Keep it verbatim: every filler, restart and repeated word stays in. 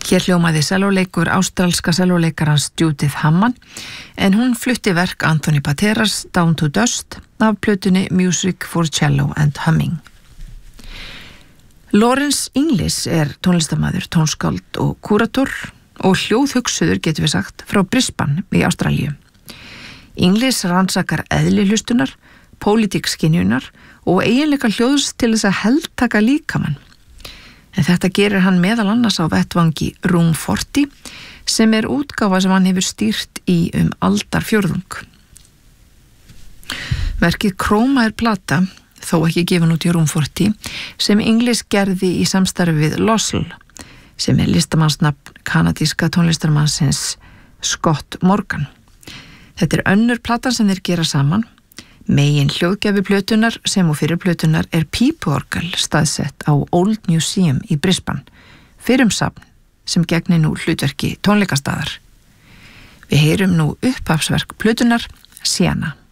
Hér hljómaði sellóleikur ástralska sellóleikarans Judith Hammond en hún flutti verk Anthony Pateras Down to Dust af plötunni Music for Cello and Humming. Lawrence Inglis er tónlistarmaður, tónskáld og kúrator og hljóðhugsuður getur við sagt frá Brisbane í Ástralíu. Inglis rannsakar eðli hlustunar, pólitík skynjunar og eiginleika hljóðs til þess að heltaka líkamann. En þetta gerir hann meðal annars á vettvangi Room fjörutíu sem er útgáfa sem hann hefur stýrt í um aldarfjórðung. Verkið Chroma er plata, þó ekki gefin út í Room fjörutíu, sem Inglis gerði í samstarfi við Lossell, sem er listamannsnafn kanadíska tónlistarmannsins Scott Morgan. Þetta er önnur platan sem þeir gera saman. Megin hljóðgjafi plötunar sem og fyrir plötunar er pípuorgel staðsett á Old Museum í Brisbane, fyrirumsafn sem gegnir nú hlutverki tónleikastaðar. Við heyrum nú upphafsverk plötunar Sienna.